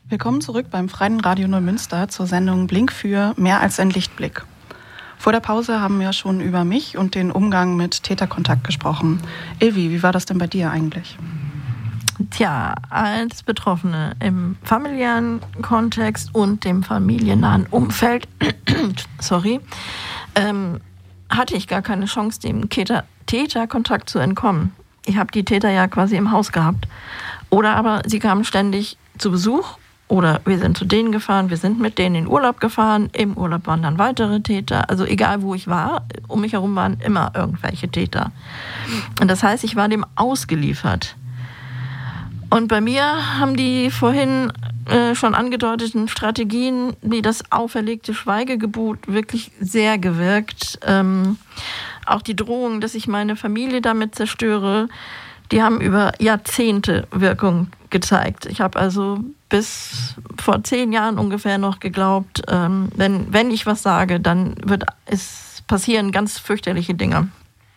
Willkommen zurück beim Freien Radio Neumünster zur Sendung Blink für mehr als ein Lichtblick. Vor der Pause haben wir schon über mich und den Umgang mit Täterkontakt gesprochen. Ilvi, wie war das denn bei dir eigentlich? Tja, als Betroffene im familiären Kontext und dem familiennahen Umfeld hatte ich gar keine Chance, dem Täterkontakt zu entkommen. Ich habe die Täter ja quasi im Haus gehabt. Oder aber sie kamen ständig zu Besuch oder wir sind zu denen gefahren, wir sind mit denen in Urlaub gefahren. Im Urlaub waren dann weitere Täter. Also egal, wo ich war, um mich herum waren immer irgendwelche Täter. Und das heißt, ich war dem ausgeliefert. Und bei mir haben die vorhin schon angedeuteten Strategien, wie das auferlegte Schweigegebot, wirklich sehr gewirkt. Auch die Drohung, dass ich meine Familie damit zerstöre, die haben über Jahrzehnte Wirkung gezeigt. Ich habe also bis vor 10 Jahren ungefähr noch geglaubt, wenn ich was sage, dann wird es passieren ganz fürchterliche Dinge.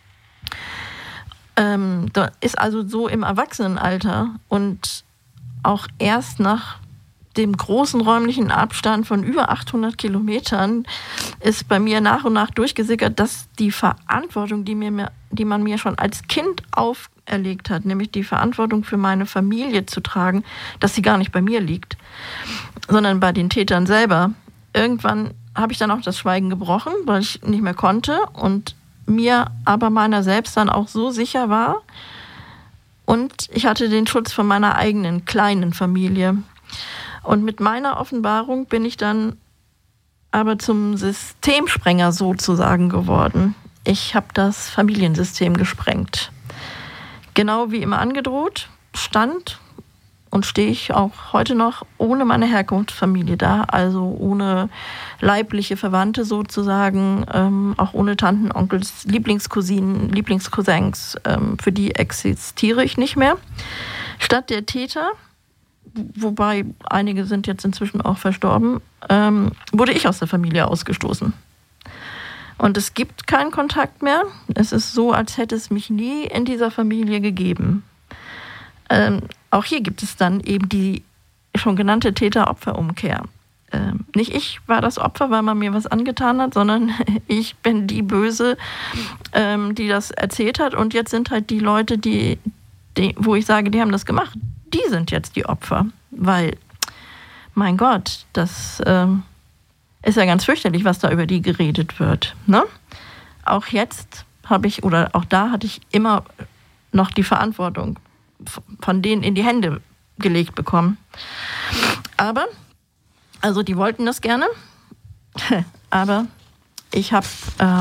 Da ist also so im Erwachsenenalter und auch erst nach dem großen räumlichen Abstand von über 800 Kilometern ist bei mir nach und nach durchgesickert, dass die Verantwortung, die man mir schon als Kind auferlegt hat, nämlich die Verantwortung für meine Familie zu tragen, dass sie gar nicht bei mir liegt, sondern bei den Tätern selber. Irgendwann habe ich dann auch das Schweigen gebrochen, weil ich nicht mehr konnte und mir aber meiner selbst dann auch so sicher war und ich hatte den Schutz von meiner eigenen kleinen Familie. Und mit meiner Offenbarung bin ich dann aber zum Systemsprenger sozusagen geworden. Ich habe das Familiensystem gesprengt. Genau wie immer angedroht, stand und stehe ich auch heute noch ohne meine Herkunftsfamilie da, also ohne leibliche Verwandte sozusagen, auch ohne Tanten, Onkels, Lieblingscousinen, Lieblingscousins, für die existiere ich nicht mehr. Statt der Täter, wobei einige sind jetzt inzwischen auch verstorben, wurde ich aus der Familie ausgestoßen. Und es gibt keinen Kontakt mehr. Es ist so, als hätte es mich nie in dieser Familie gegeben. Auch hier gibt es dann eben die schon genannte Täter-Opfer-Umkehr. Nicht ich war das Opfer, weil man mir was angetan hat, sondern ich bin die Böse, die das erzählt hat. Und jetzt sind halt die Leute, wo ich sage, die haben das gemacht, die sind jetzt die Opfer. Weil, mein Gott, das ist ja ganz fürchterlich, was da über die geredet wird. Ne? Auch jetzt auch da hatte ich immer noch die Verantwortung von denen in die Hände gelegt bekommen. Aber, also die wollten das gerne, aber ich habe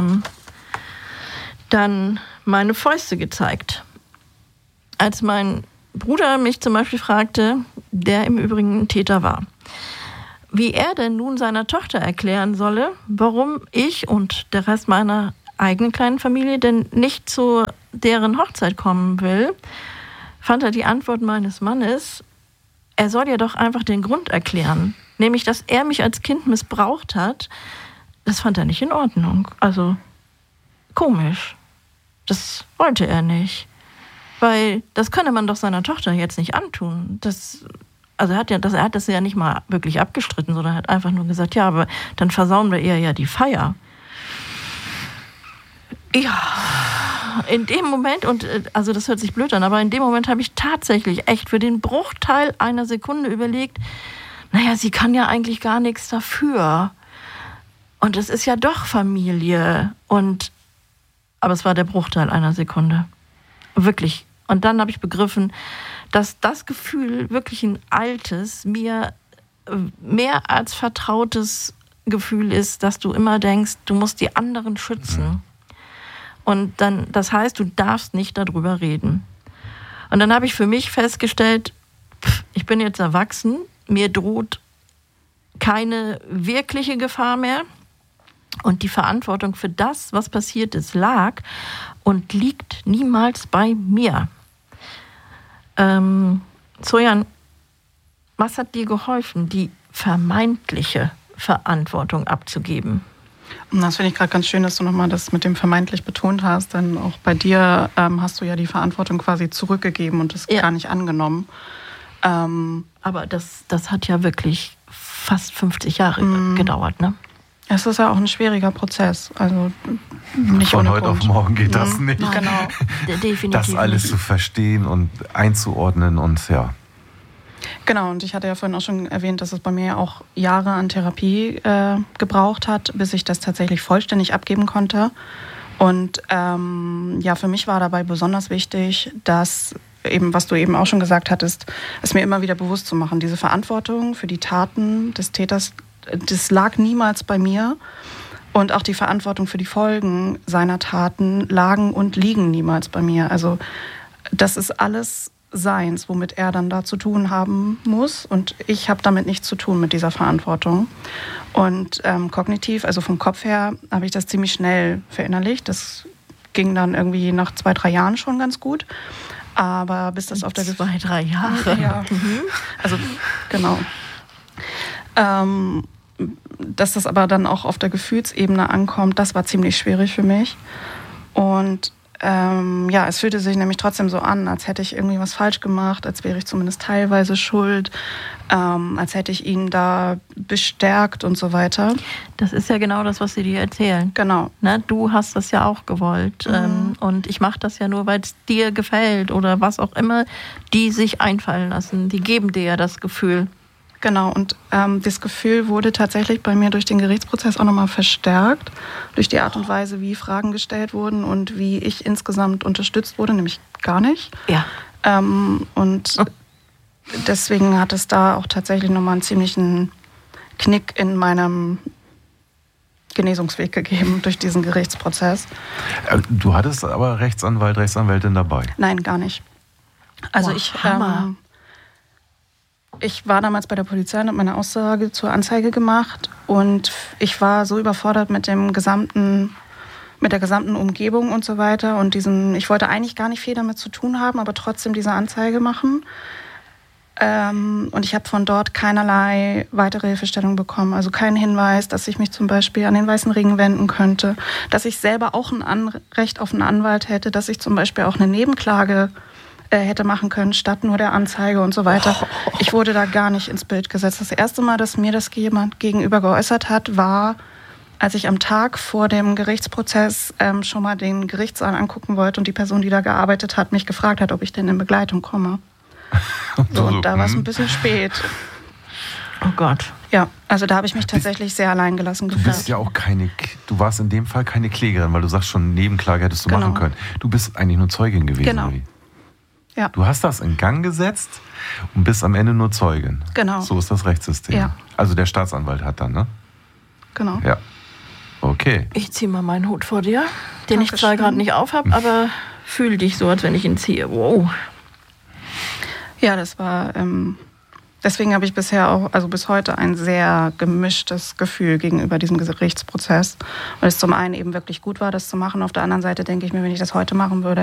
dann meine Fäuste gezeigt. Als mein Bruder mich zum Beispiel fragte, der im Übrigen ein Täter war, wie er denn nun seiner Tochter erklären solle, warum ich und der Rest meiner eigenen kleinen Familie denn nicht zu deren Hochzeit kommen will, fand er die Antwort meines Mannes, er soll ja doch einfach den Grund erklären, nämlich, dass er mich als Kind missbraucht hat. Das fand er nicht in Ordnung. Also komisch. Das wollte er nicht. Weil das könne man doch seiner Tochter jetzt nicht antun. Er hat das ja nicht mal wirklich abgestritten, sondern hat einfach nur gesagt, ja, aber dann versauen wir ihr ja die Feier. Ja, in dem Moment, und also das hört sich blöd an, aber in dem Moment habe ich tatsächlich echt für den Bruchteil einer Sekunde überlegt, naja, sie kann ja eigentlich gar nichts dafür. Und es ist ja doch Familie. Aber es war der Bruchteil einer Sekunde. Wirklich. Und dann habe ich begriffen, dass das Gefühl wirklich ein altes, mir mehr als vertrautes Gefühl ist, dass du immer denkst, du musst die anderen schützen. Und dann, das heißt, du darfst nicht darüber reden. Und dann habe ich für mich festgestellt, ich bin jetzt erwachsen, mir droht keine wirkliche Gefahr mehr. Und die Verantwortung für das, was passiert ist, lag und liegt niemals bei mir. Zojan, was hat dir geholfen, die vermeintliche Verantwortung abzugeben? Das finde ich gerade ganz schön, dass du nochmal das mit dem vermeintlich betont hast, denn auch bei dir hast du ja die Verantwortung quasi zurückgegeben und das gar nicht angenommen. Aber das hat ja wirklich fast 50 Jahre gedauert, ne? Es ist ja auch ein schwieriger Prozess. Also nicht von ohne heute Grund. auf morgen geht das nicht. Genau. Definitiv. Das alles zu verstehen und einzuordnen und ja. Genau, und ich hatte ja vorhin auch schon erwähnt, dass es bei mir auch Jahre an Therapie gebraucht hat, bis ich das tatsächlich vollständig abgeben konnte. Und für mich war dabei besonders wichtig, dass eben, was du eben auch schon gesagt hattest, es mir immer wieder bewusst zu machen, diese Verantwortung für die Taten des Täters, das lag niemals bei mir. Und auch die Verantwortung für die Folgen seiner Taten lagen und liegen niemals bei mir. Also das ist alles seins, womit er dann da zu tun haben muss. Und ich habe damit nichts zu tun mit dieser Verantwortung. Und kognitiv, also vom Kopf her, habe ich das ziemlich schnell verinnerlicht. Das ging dann irgendwie nach 2-3 Jahren schon ganz gut. Aber bis das auf der 2-3 Jahre. Ja. Also genau. Dass das aber dann auch auf der Gefühlsebene ankommt, das war ziemlich schwierig für mich. Und es fühlte sich nämlich trotzdem so an, als hätte ich irgendwie was falsch gemacht, als wäre ich zumindest teilweise schuld, als hätte ich ihn da bestärkt und so weiter. Das ist ja genau das, was sie dir erzählen. Genau. Ne? Du hast das ja auch gewollt. Und ich mache das ja nur, weil es dir gefällt oder was auch immer die sich einfallen lassen. Die geben dir ja das Gefühl. Genau, und das Gefühl wurde tatsächlich bei mir durch den Gerichtsprozess auch nochmal verstärkt, durch die Art und Weise, wie Fragen gestellt wurden und wie ich insgesamt unterstützt wurde, nämlich gar nicht. Ja. Deswegen hat es da auch tatsächlich nochmal einen ziemlichen Knick in meinem Genesungsweg gegeben durch diesen Gerichtsprozess. Du hattest aber Rechtsanwältin dabei? Nein, gar nicht. Also Hammer. Ich war damals bei der Polizei und habe meine Aussage zur Anzeige gemacht und ich war so überfordert mit der gesamten Umgebung und so weiter und ich wollte eigentlich gar nicht viel damit zu tun haben, aber trotzdem diese Anzeige machen. Und ich habe von dort keinerlei weitere Hilfestellung bekommen, also keinen Hinweis, dass ich mich zum Beispiel an den Weißen Ring wenden könnte, dass ich selber auch ein Recht auf einen Anwalt hätte, dass ich zum Beispiel auch eine Nebenklage hätte machen können, statt nur der Anzeige und so weiter. Ich wurde da gar nicht ins Bild gesetzt. Das erste Mal, dass mir das jemand gegenüber geäußert hat, war, als ich am Tag vor dem Gerichtsprozess schon mal den Gerichtssaal angucken wollte und die Person, die da gearbeitet hat, mich gefragt hat, ob ich denn in Begleitung komme. Und da war es ein bisschen spät. Oh Gott. Ja, also da habe ich mich tatsächlich sehr allein gelassen gefühlt. Du bist ja auch du warst in dem Fall keine Klägerin, weil du sagst schon, Nebenklage hättest du machen können. Du bist eigentlich nur Zeugin gewesen. Genau. Oder wie? Ja. Du hast das in Gang gesetzt und bist am Ende nur Zeugin. Genau. So ist das Rechtssystem. Ja. Also der Staatsanwalt hat dann, ne? Genau. Ja. Okay. Ich ziehe mal meinen Hut vor dir, den ich zwar Dankeschön. gerade nicht auf habe, aber fühle dich so, als wenn ich ihn ziehe. Wow. Ja, das war, deswegen habe ich bisher auch, also bis heute, ein sehr gemischtes Gefühl gegenüber diesem Gerichtsprozess. Weil es zum einen eben wirklich gut war, das zu machen. Auf der anderen Seite denke ich mir, wenn ich das heute machen würde,